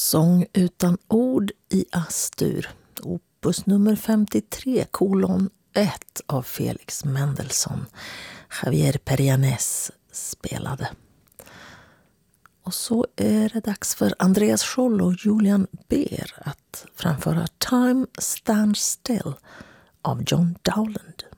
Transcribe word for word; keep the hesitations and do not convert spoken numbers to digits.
Sång utan ord i Astur, opus nummer femtiotre kolon ett av Felix Mendelssohn. Javier Perianes spelade. Och så är det dags för Andreas Scholl och Julian Beer att framföra Time Stands Still av John Dowland.